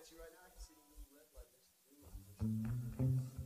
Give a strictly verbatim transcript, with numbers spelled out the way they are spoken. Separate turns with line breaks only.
you right now. I can see the little red light next to the green light.